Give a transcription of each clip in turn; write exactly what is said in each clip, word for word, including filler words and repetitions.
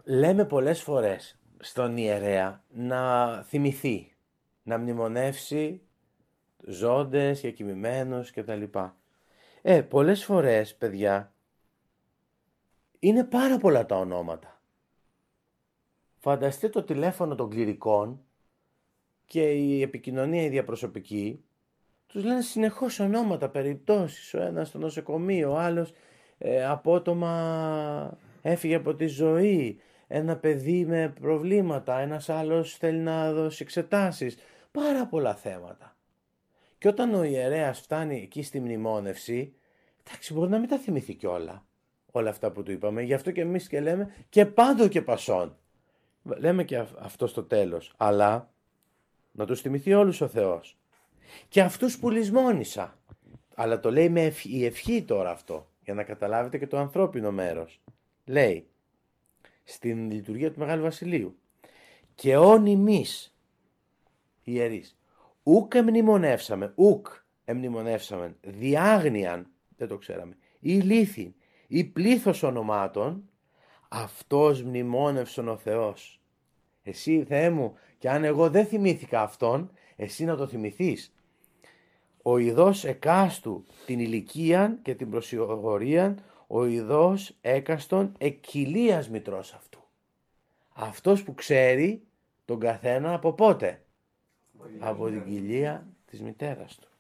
λέμε πολλές φορές στον ιερέα να θυμηθεί, να μνημονεύσει ζώντες και κοιμημένους κτλ. Ε, πολλές φορές, παιδιά, είναι πάρα πολλά τα ονόματα. Φανταστείτε το τηλέφωνο των κληρικών και η επικοινωνία η διαπροσωπική, τους λένε συνεχώς ονόματα, περιπτώσεις, ο ένας στο νοσοκομείο, ο άλλος ε, απότομα έφυγε από τη ζωή, ένα παιδί με προβλήματα, ένας άλλος θέλει να δώσει εξετάσεις, πάρα πολλά θέματα. Και όταν ο ιερέας φτάνει εκεί στη μνημόνευση, εντάξει, μπορεί να μην τα θυμηθεί κιόλα όλα αυτά που του είπαμε, γι' αυτό και εμείς και λέμε και πάντο και πασόν. Λέμε και αυτό στο τέλος, αλλά να τους θυμηθεί όλους ο Θεός. Και αυτούς που λησμόνησα. Αλλά το λέει με ευχή, η ευχή τώρα αυτό, για να καταλάβετε και το ανθρώπινο μέρος. Λέει, στην λειτουργία του Μεγάλου Βασιλείου, και όν ημείς, ιερείς, ουκ εμνημονεύσαμε, ουκ εμνημονεύσαμε, διάγνιαν, δεν το ξέραμε, ή λύθη, ή πλήθος ονομάτων, αυτός μνημόνευσον ο Θεός. Εσύ, Θεέ μου, και αν εγώ δεν θυμήθηκα αυτόν, εσύ να το θυμηθείς. Ο ειδός εκάστου την ηλικίαν και την προσιγορίαν, ο ειδός έκαστον εκκυλίας μητρός αυτού. Αυτός που ξέρει τον καθένα από πότε? Από την κοιλία της μητέρας του.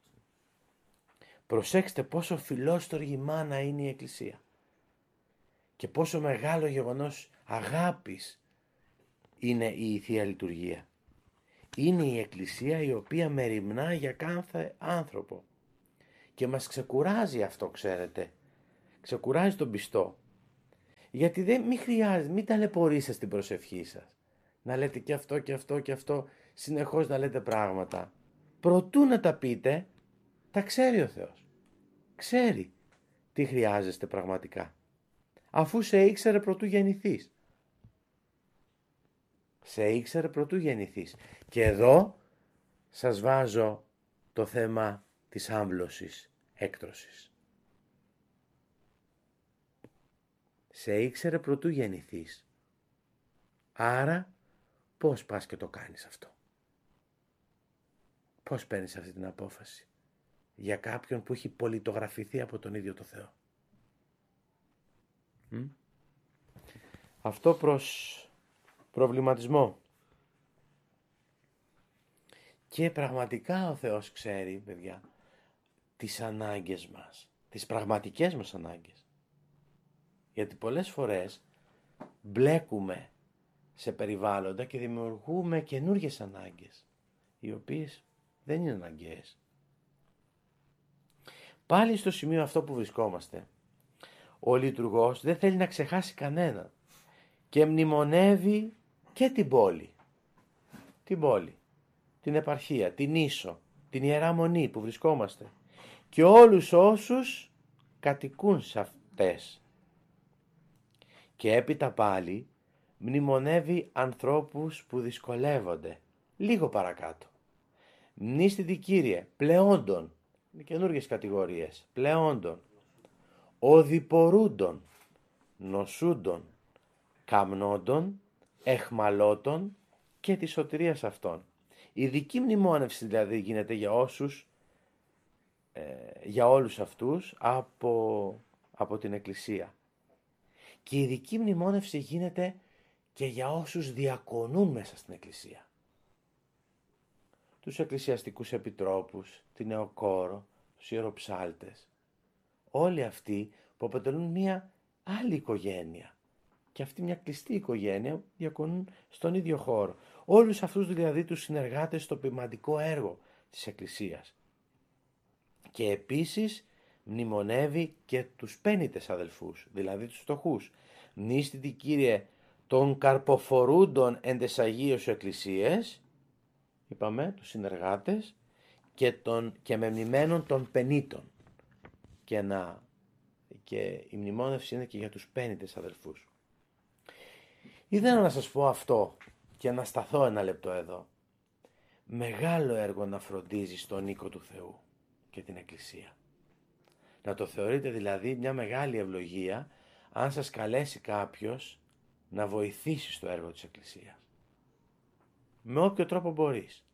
Προσέξτε πόσο φιλόστοργη μάνα είναι η Εκκλησία και πόσο μεγάλο γεγονός αγάπης είναι η Θεία Λειτουργία. Είναι η Εκκλησία η οποία μεριμνά για κάθε άνθρωπο και μας ξεκουράζει αυτό, ξέρετε, ξεκουράζει τον πιστό, γιατί δεν μη χρειάζεται, μην ταλαιπωρήσετε στην προσευχή σας να λέτε και αυτό και αυτό και αυτό, συνεχώς να λέτε πράγματα. Προτού να τα πείτε, τα ξέρει ο Θεός, ξέρει τι χρειάζεστε πραγματικά, αφού σε ήξερε προτού γεννηθείς. Σε ήξερε προτού γεννηθείς. Και εδώ σας βάζω το θέμα της άμβλωσης, έκτρωσης. Σε ήξερε προτού γεννηθείς. Άρα πώς πας και το κάνεις αυτό? Πώς παίρνεις αυτή την απόφαση για κάποιον που έχει πολιτογραφηθεί από τον ίδιο το Θεό? Μ? Αυτό προς προβληματισμό. Και πραγματικά ο Θεός ξέρει, παιδιά, τις ανάγκες μας, τις πραγματικές μας ανάγκες. Γιατί πολλές φορές μπλέκουμε σε περιβάλλοντα και δημιουργούμε καινούργιες ανάγκες, οι οποίες δεν είναι αναγκαίες. Πάλι στο σημείο αυτό που βρισκόμαστε, ο λειτουργός δεν θέλει να ξεχάσει κανέναν και μνημονεύει και την πόλη, την πόλη, την επαρχία, την Ίσο, την Ιερά Μονή που βρισκόμαστε και όλους όσους κατοικούν σε αυτές. Και έπειτα πάλι μνημονεύει ανθρώπους που δυσκολεύονται. Λίγο παρακάτω. Μνήστητη Κύριε, πλεόντων, είναι καινούργιες κατηγορίες, πλεόντων, οδηπορούντων, νοσούντων, καμνόντων, εχμαλώτων και της σωτηρίας αυτών. Η ειδική μνημόνευση δηλαδή γίνεται για όσους, ε, για όλους αυτούς από, από την Εκκλησία. Και η ειδική μνημόνευση γίνεται και για όσους διακονούν μέσα στην Εκκλησία. Τους εκκλησιαστικούς επιτρόπους, την νεοκόρο, τους ιεροψάλτες. Όλοι αυτοί που αποτελούν μια άλλη οικογένεια. Και αυτή μια κλειστή οικογένεια διακονούν στον ίδιο χώρο. Όλους αυτούς δηλαδή τους συνεργάτες στο ποιμαντικό έργο της Εκκλησίας. Και επίσης μνημονεύει και τους πένητες αδελφούς, δηλαδή τους φτωχούς. Μνήστητη Κύριε των καρποφορούντων εν τες Αγίως Εκκλησίες, είπαμε, τους συνεργάτες, και, τον, και μεμνημένων των πενήτων. Και, να, και η μνημόνευση είναι και για τους πένητες αδελφούς. Ήθελα να σας πω αυτό και να σταθώ ένα λεπτό εδώ. Μεγάλο έργο να φροντίζει στον οίκο του Θεού και την Εκκλησία. Να το θεωρείτε δηλαδή μια μεγάλη ευλογία αν σας καλέσει κάποιος να βοηθήσεις το έργο της Εκκλησίας. Με όποιο τρόπο μπορείς.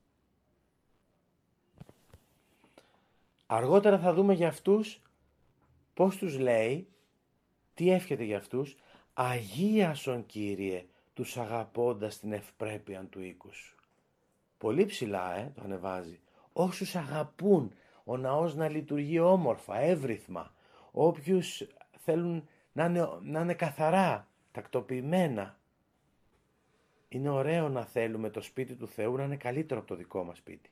Αργότερα θα δούμε για αυτούς πώς τους λέει, τι εύχεται για αυτούς. Αγίασον Κύριε τους αγαπώντας την ευπρέπεια του οίκου σου. Πολύ ψηλά ε, το ανεβάζει. Όσους αγαπούν ο ναός να λειτουργεί όμορφα, εύρυθμα. Όποιους θέλουν να είναι, να είναι καθαρά, τακτοποιημένα. Είναι ωραίο να θέλουμε το σπίτι του Θεού να είναι καλύτερο από το δικό μας σπίτι.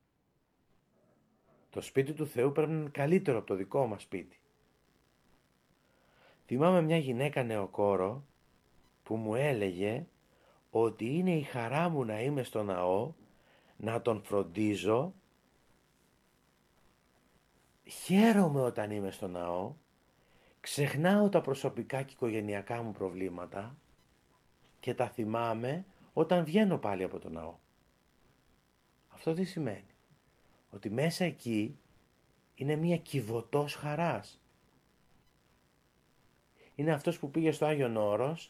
Το σπίτι του Θεού πρέπει να είναι καλύτερο από το δικό μας σπίτι. Θυμάμαι μια γυναίκα νεοκόρο που μου έλεγε ότι είναι η χαρά μου να είμαι στο ναό, να τον φροντίζω. Χαίρομαι όταν είμαι στο ναό, ξεχνάω τα προσωπικά και οικογενειακά μου προβλήματα και τα θυμάμαι όταν βγαίνω πάλι από το ναό. Αυτό τι σημαίνει? Ότι μέσα εκεί είναι μια κυβωτός χαράς. Είναι αυτός που πήγε στο Άγιον Όρος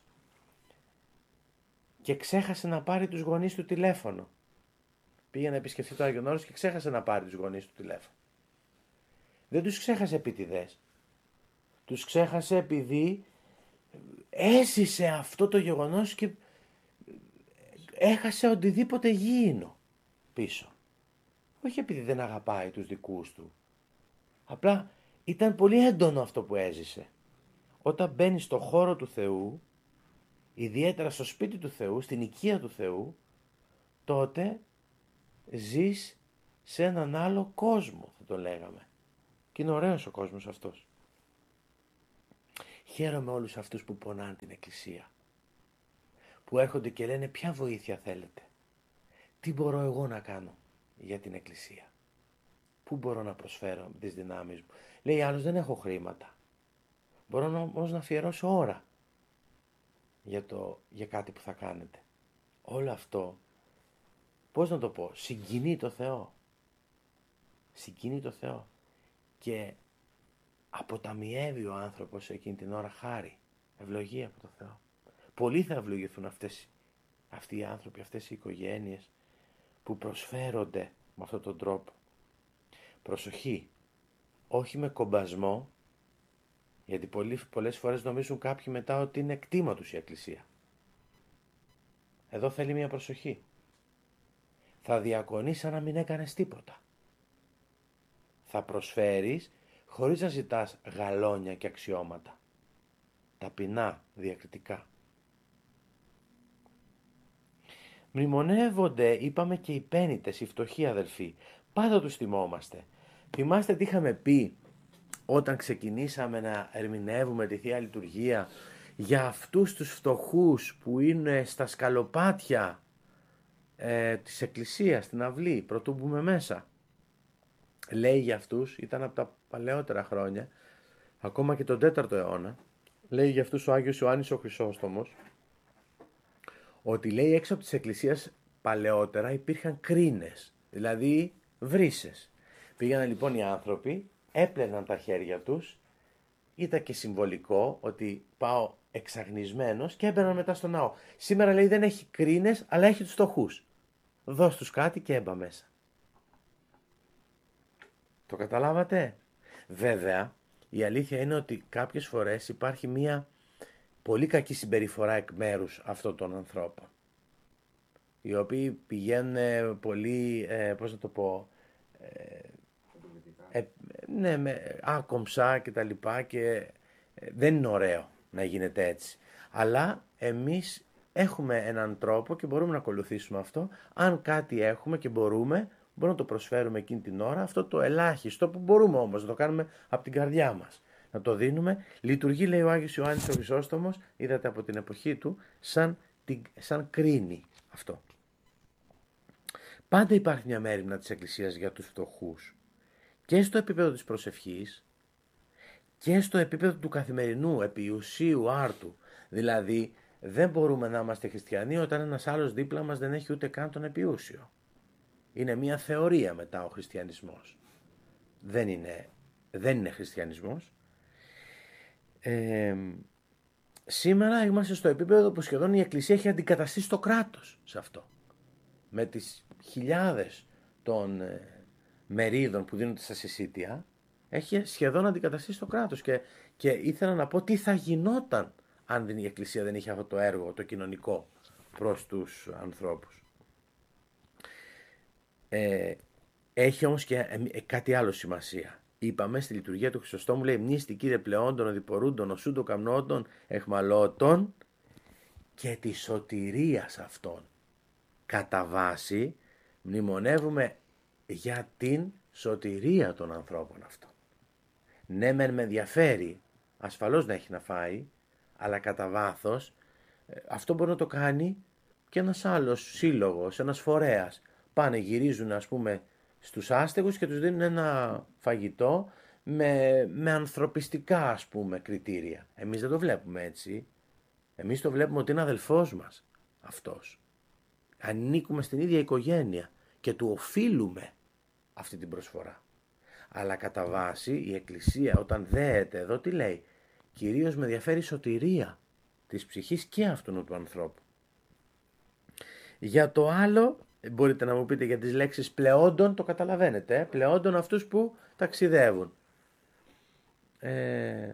και ξέχασε να πάρει τους γονείς του τηλέφωνο. Πήγε να επισκεφτεί το Άγιον Όρος και ξέχασε να πάρει τους γονείς του τηλέφωνο. Δεν τους ξέχασε επίτηδες. Τους ξέχασε επειδή έζησε αυτό το γεγονός και έχασε οτιδήποτε γήινο πίσω. Όχι επειδή δεν αγαπάει τους δικούς του. Απλά ήταν πολύ έντονο αυτό που έζησε. Όταν μπαίνεις στο χώρο του Θεού, ιδιαίτερα στο σπίτι του Θεού, στην οικία του Θεού, τότε ζεις σε έναν άλλο κόσμο, θα το λέγαμε. Και είναι ωραίος ο κόσμος αυτός. Χαίρομαι όλους αυτούς που πονάνε την Εκκλησία. Που έρχονται και λένε ποια βοήθεια θέλετε. Τι μπορώ εγώ να κάνω για την Εκκλησία. Πού μπορώ να προσφέρω τις δυνάμεις μου. Λέει άλλος δεν έχω χρήματα. Μπορώ όμως να αφιερώσω ώρα για, το, για κάτι που θα κάνετε. Όλο αυτό, πώς να το πω, συγκινεί το Θεό. Συγκινεί το Θεό. Και αποταμιεύει ο άνθρωπος εκείνη την ώρα χάρη, ευλογία από το Θεό. Πολλοί θα ευλογηθούν αυτές, αυτοί οι άνθρωποι, αυτές οι οικογένειες που προσφέρονται με αυτόν τον τρόπο. Προσοχή, όχι με κομπασμό, γιατί πολλές φορές νομίζουν κάποιοι μετά ότι είναι κτήμα τους η Εκκλησία. Εδώ θέλει μια προσοχή. Θα διακονείς σαν να μην έκανες τίποτα. Θα προσφέρεις χωρίς να ζητάς γαλόνια και αξιώματα. Ταπεινά, διακριτικά. Μνημονεύονται, είπαμε, και οι πένητες, οι φτωχοί αδελφοί. Πάντα τους θυμόμαστε. Θυμάστε τι είχαμε πει όταν ξεκινήσαμε να ερμηνεύουμε τη Θεία Λειτουργία για αυτούς τους φτωχούς που είναι στα σκαλοπάτια ε, της Εκκλησίας, στην αυλή, πρωτού μπούμε μέσα. Λέει για αυτούς, ήταν από τα παλαιότερα χρόνια, ακόμα και τον τέταρτο αιώνα, λέει για αυτούς ο Άγιος Ιωάννης ο Χρυσόστομος, ότι λέει έξω από της Εκκλησίας παλαιότερα υπήρχαν κρίνες, δηλαδή βρύσες. Πήγαιναν λοιπόν οι άνθρωποι, έπλαιναν τα χέρια τους, ήταν και συμβολικό ότι πάω εξαγνισμένος και έμπαιναν μετά στο ναό. Σήμερα λέει δεν έχει κρίνες, αλλά έχει τους φτωχούς. Δώσ' τους κάτι και έμπα μέσα. Το καταλάβατε? Βέβαια, η αλήθεια είναι ότι κάποιες φορές υπάρχει μια πολύ κακή συμπεριφορά εκ μέρους αυτών των ανθρώπων, οι οποίοι πηγαίνουν πολύ, ε, πώς να το πω, ε, ε, ναι, με άκομψα και τα λοιπά και ε, δεν είναι ωραίο να γίνεται έτσι. Αλλά εμείς έχουμε έναν τρόπο και μπορούμε να ακολουθήσουμε αυτό. Αν κάτι έχουμε και μπορούμε, μπορούμε να το προσφέρουμε εκείνη την ώρα, αυτό το ελάχιστο που μπορούμε όμως να το κάνουμε από την καρδιά μας. Να το δίνουμε. Λειτουργεί, λέει ο Άγιος Ιωάννης ο Χρυσόστομος, είδατε από την εποχή του, σαν, σαν κρίνη αυτό. Πάντα υπάρχει μια μέριμνα της Εκκλησίας για τους φτωχούς. Και στο επίπεδο της προσευχής και στο επίπεδο του καθημερινού επιουσίου άρτου. Δηλαδή δεν μπορούμε να είμαστε χριστιανοί όταν ένας άλλος δίπλα μας δεν έχει ούτε καν τον επιούσιο. Είναι μια θεωρία μετά ο χριστιανισμός. Δεν είναι, δεν είναι χριστιανισμός. Ε, σήμερα είμαστε στο επίπεδο που σχεδόν η Εκκλησία έχει αντικαταστήσει το κράτος σε αυτό. Με τις χιλιάδες των ε, μερίδων που δίνονται στα συσίτια, έχει σχεδόν αντικαταστήσει το κράτος. Και, και ήθελα να πω τι θα γινόταν αν η Εκκλησία δεν είχε αυτό το έργο, το κοινωνικό, προς τους ανθρώπους. Ε, έχει όμως και ε, κάτι άλλο σημασία. Είπαμε στη λειτουργία του Χρυσοστόμου, λέει, μνήστη Κύριε πλεόντων, οδηπορούντων, οσούντων, καμνόντων, εχμαλώτων και τη σωτηρίας αυτών. Κατά βάση μνημονεύουμε για την σωτηρία των ανθρώπων αυτών. Ναι, μεν με ενδιαφέρει, ασφαλώς να έχει να φάει, αλλά κατά βάθος αυτό μπορεί να το κάνει και ένας άλλος σύλλογος, ένας φορέας. Πάνε, γυρίζουν ας πούμε στους άστεγους και τους δίνουν ένα φαγητό με, με ανθρωπιστικά ας πούμε κριτήρια. Εμείς δεν το βλέπουμε έτσι. Εμείς το βλέπουμε ότι είναι αδελφός μας αυτός. Ανήκουμε στην ίδια οικογένεια και του οφείλουμε αυτή την προσφορά. Αλλά κατά βάση η Εκκλησία όταν δέεται εδώ τι λέει? Κυρίως με ενδιαφέρει η σωτηρία της ψυχής και αυτού του ανθρώπου. Για το άλλο, μπορείτε να μου πείτε για τις λέξεις πλεόντων, το καταλαβαίνετε, ε? Πλεόντων αυτούς που ταξιδεύουν. Ε,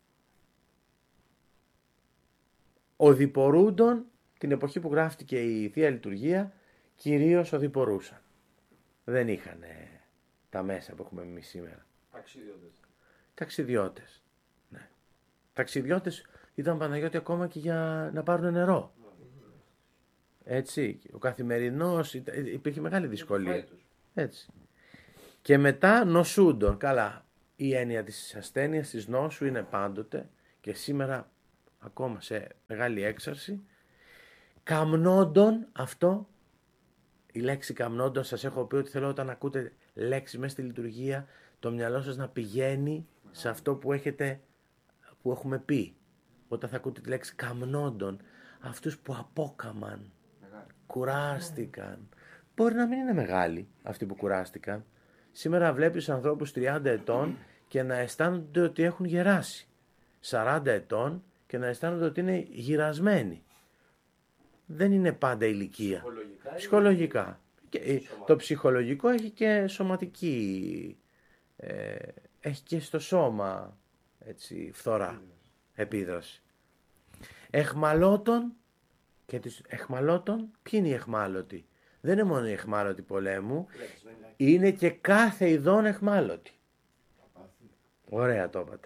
οδηπορούντων, την εποχή που γράφτηκε η Θεία Λειτουργία, κυρίως οδηπορούσαν. Δεν είχαν τα μέσα που έχουμε εμείς σήμερα. Ταξιδιώτες. Ταξιδιώτες. Ναι. Ταξιδιώτες ήταν, Παναγιώτη, ακόμα και για να πάρουν νερό. Έτσι. Ο καθημερινός υπήρχε μεγάλη δυσκολία. Έτσι. Και μετά νοσούντων. Καλά. Η έννοια της ασθένειας, της νόσου είναι πάντοτε και σήμερα ακόμα σε μεγάλη έξαρση. Καμνόντων, αυτό, η λέξη καμνόντων, σας έχω πει ότι θέλω όταν ακούτε λέξη μέσα στη λειτουργία το μυαλό σας να πηγαίνει σε αυτό που, έχετε, που έχουμε πει. Όταν θα ακούτε τη λέξη καμνόντων, αυτούς που απόκαμαν, μεγάλη. Κουράστηκαν. Μπορεί να μην είναι μεγάλοι αυτοί που κουράστηκαν. Σήμερα βλέπεις ανθρώπους τριάντα ετών και να αισθάνονται ότι έχουν γεράσει. σαράντα ετών και να αισθάνονται ότι είναι γυρασμένοι. Δεν είναι πάντα ηλικία. Ψυχολογικά. Ψυχολογικά. Και το ψυχολογικό έχει και σωματική, ε, έχει και στο σώμα έτσι, φθορά, επίδραση. Εχμαλώτων, και τις εχμαλώτων, ποιοι είναι οι εχμάλωτοι? Δεν είναι μόνο οι εχμάλωτοι πολέμου, είναι και κάθε ειδών εχμάλωτοι. Ωραία το είπατε.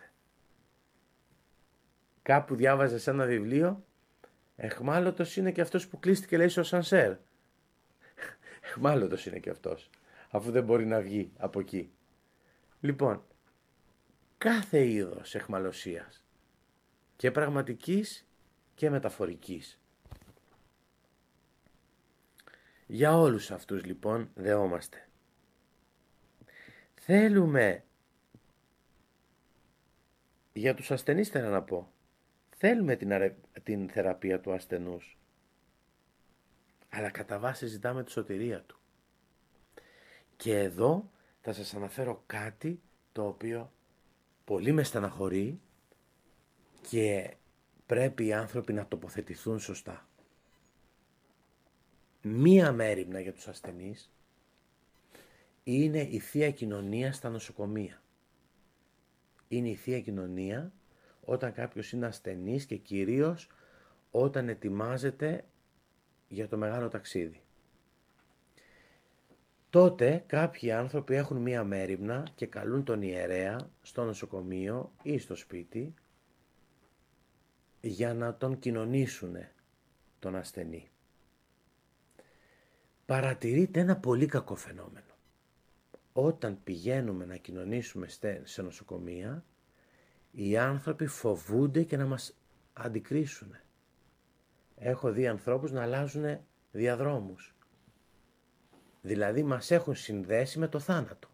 Κάπου διάβαζα σε ένα βιβλίο, εχμάλωτος είναι και αυτός που κλείστηκε λέει στο σανσέρ. Εχμάλωτος είναι και αυτός, αφού δεν μπορεί να βγει από εκεί. Λοιπόν, κάθε είδος εχμαλωσίας, και πραγματικής και μεταφορικής. Για όλους αυτούς λοιπόν δεόμαστε. Θέλουμε, για τους ασθενείς θέλω να πω, θέλουμε την, αρε... την θεραπεία του ασθενούς, αλλά κατά βάση ζητάμε τη σωτηρία του. Και εδώ θα σας αναφέρω κάτι το οποίο πολύ με στεναχωρεί και πρέπει οι άνθρωποι να τοποθετηθούν σωστά. Μία μέριμνα για τους ασθενείς είναι η Θεία Κοινωνία στα νοσοκομεία. Είναι η Θεία Κοινωνία όταν κάποιος είναι ασθενής και κυρίως όταν ετοιμάζεται για το μεγάλο ταξίδι. Τότε κάποιοι άνθρωποι έχουν μία μέριμνα και καλούν τον ιερέα στο νοσοκομείο ή στο σπίτι για να τον κοινωνήσουν τον ασθενή. Παρατηρείται ένα πολύ κακό φαινόμενο. Όταν πηγαίνουμε να κοινωνήσουμε σε νοσοκομεία, οι άνθρωποι φοβούνται και να μας αντικρίσουν. Έχω δει ανθρώπους να αλλάζουν διαδρόμους. Δηλαδή μας έχουν συνδέσει με το θάνατο.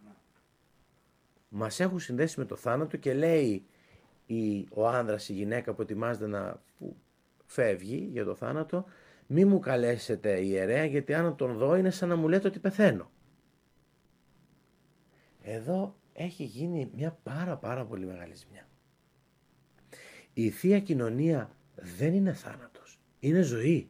Μας έχουν συνδέσει με το θάνατο και λέει η, ο άνδρας, η γυναίκα που ετοιμάζεται να που φεύγει για το θάνατο, μη μου καλέσετε ιερέα γιατί αν τον δω είναι σαν να μου λέτε ότι πεθαίνω. Εδώ έχει γίνει μια πάρα πάρα πολύ μεγάλη ζημιά. η Θεία Κοινωνία δεν είναι θάνατος, είναι ζωή.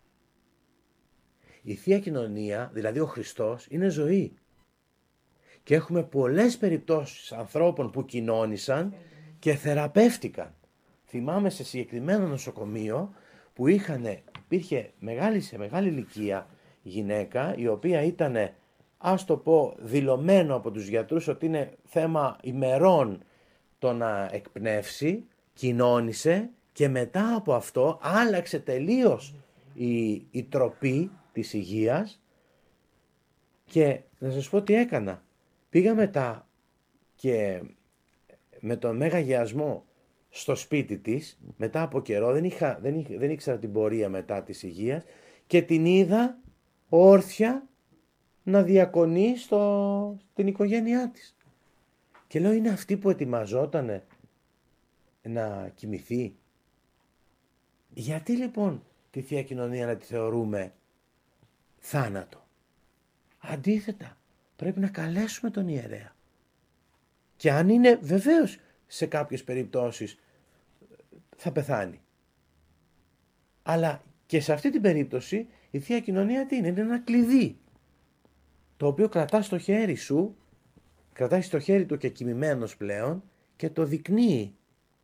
Η Θεία Κοινωνία, δηλαδή ο Χριστός, είναι ζωή. Και έχουμε πολλές περιπτώσεις ανθρώπων που κοινώνησαν και θεραπεύτηκαν. Θυμάμαι σε συγκεκριμένο νοσοκομείο που είχαν, υπήρχε μεγάλη, σε μεγάλη ηλικία γυναίκα, η οποία ήταν, ας το πω, δηλωμένο από τους γιατρούς ότι είναι θέμα ημερών το να εκπνεύσει, κοινώνησε και μετά από αυτό άλλαξε τελείως η, η τροπή της υγείας. Και να σας πω τι έκανα. Πήγα μετά και με τον Μέγα Γεασμό στο σπίτι της, μετά από καιρό, δεν, είχα, δεν, είχα, δεν ήξερα την πορεία μετά της υγείας, και την είδα όρθια να διακονεί στο, την οικογένειά της. Και λέω, είναι αυτή που ετοιμαζότανε να κοιμηθεί. Γιατί λοιπόν τη Θεία Κοινωνία να τη θεωρούμε θάνατο? Αντίθετα, πρέπει να καλέσουμε τον ιερέα. Και αν είναι, βεβαίως σε κάποιες περιπτώσεις θα πεθάνει. Αλλά και σε αυτή την περίπτωση η Θεία Κοινωνία τι είναι? Είναι ένα κλειδί, το οποίο κρατάς στο χέρι σου, κρατάει στο χέρι του και κοιμημένος πλέον, και το δεικνύει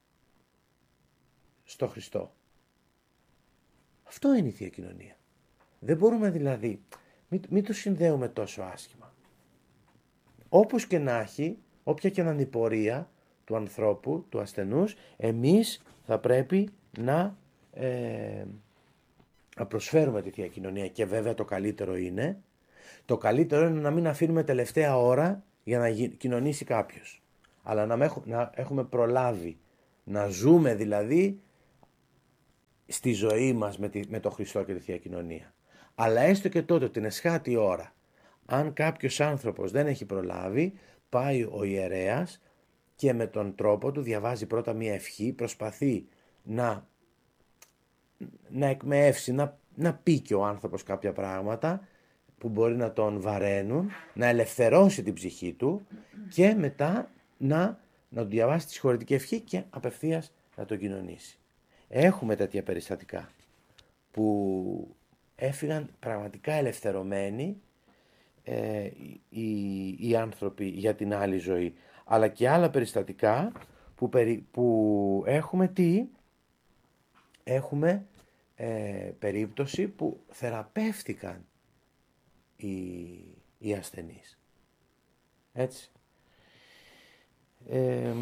στο Χριστό. Αυτό είναι η Θεία Κοινωνία. Δεν μπορούμε δηλαδή, μην, μην το συνδέουμε τόσο άσχημα. Όπως και να έχει, όποια και να είναι η πορεία του ανθρώπου, του ασθενούς, εμείς θα πρέπει να, ε, να προσφέρουμε τη Θεία Κοινωνία. Και βέβαια το καλύτερο είναι, το καλύτερο είναι να μην αφήνουμε τελευταία ώρα για να γι, κοινωνήσει κάποιος. Αλλά να, έχουμε, να έχουμε προλάβει, να ζούμε δηλαδή στη ζωή μας με, τη, με το Χριστό και τη Θεία Κοινωνία. Αλλά έστω και τότε την εσχάτη ώρα, αν κάποιος άνθρωπος δεν έχει προλάβει, πάει ο ιερέας και με τον τρόπο του διαβάζει πρώτα μία ευχή, προσπαθεί να, να εκμεεύσει, να, να πει και ο άνθρωπος κάποια πράγματα που μπορεί να τον βαραίνουν, να ελευθερώσει την ψυχή του και μετά να, να του διαβάσει τη συγχωρητική ευχή και απευθείας να τον κοινωνήσει. Έχουμε τέτοια περιστατικά που έφυγαν πραγματικά ελευθερωμένοι ε, οι, οι άνθρωποι για την άλλη ζωή. Αλλά και άλλα περιστατικά που, περι, που έχουμε τι, έχουμε ε, περίπτωση που θεραπεύτηκαν οι, οι ασθενείς. Έτσι. Ε,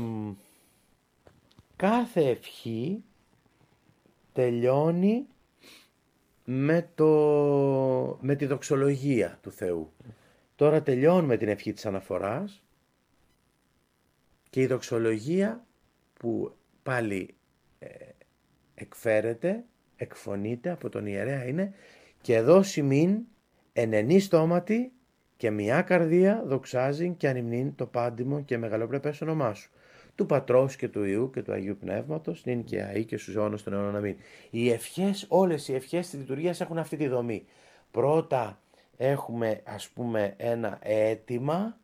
κάθε ευχή τελειώνει με, το, με τη δοξολογία του Θεού. Τώρα τελειώνουμε την ευχή της αναφοράς και η δοξολογία που πάλι ε, εκφέρεται, εκφωνείται από τον ιερέα είναι «Και δώσει μην ενενή στόματι και μια καρδία δοξάζει και ανυμνήν το πάντιμο και μεγαλοπρεπές όνομά σου, του Πατρός και του Υιού και του Αγίου Πνεύματος, νυν και αεί και στους αιώνας των αιώνων αμήν». Οι ευχές, όλες οι ευχές της λειτουργίας έχουν αυτή τη δομή. Πρώτα έχουμε, ας πούμε, ένα αίτημα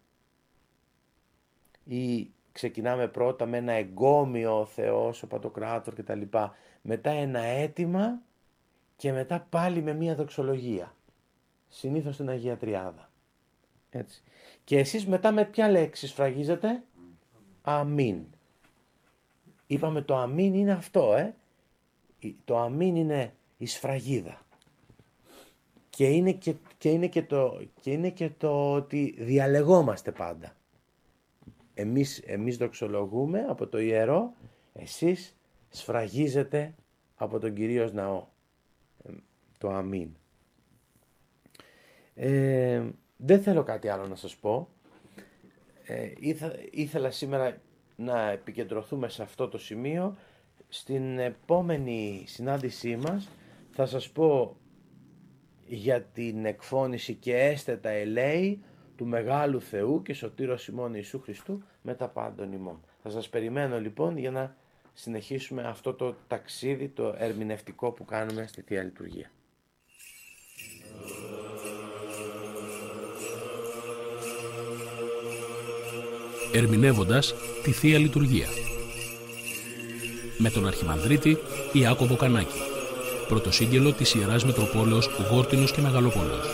ή ξεκινάμε πρώτα με ένα εγκόμιο ο Θεός, ο Παντοκράτορ κτλ. Μετά ένα αίτημα και μετά πάλι με μία δοξολογία. Συνήθως την Αγία Τριάδα. Έτσι. Και εσείς μετά με ποια λέξη σφραγίζετε? Αμήν. Είπαμε το αμήν είναι αυτό, ε. Το αμήν είναι η σφραγίδα. Και είναι και, και, είναι και, το, και είναι και το ότι διαλεγόμαστε πάντα. Εμείς, εμείς δοξολογούμε από το ιερό, εσείς σφραγίζετε από τον Κυρίως Ναό. Το αμήν. Ε, δεν θέλω κάτι άλλο να σας πω. Ε, ήθε, ήθελα σήμερα να επικεντρωθούμε σε αυτό το σημείο. Στην επόμενη συνάντησή μας θα σας πω για την εκφώνηση «Και έστε τα ελέη» του Μεγάλου Θεού και Σωτήρος ημών Ιησού Χριστού με τα πάντων ημών. Θα σας περιμένω λοιπόν για να συνεχίσουμε αυτό το ταξίδι, το ερμηνευτικό που κάνουμε στη Θεία Λειτουργία. Ερμηνεύοντας τη Θεία Λειτουργία. με τον Αρχιμανδρίτη Ιάκωβο Κανάκη. Πρωτοσύγγελο της Ιεράς Μητροπόλεως Γόρτινος και Μεγαλόπολεως.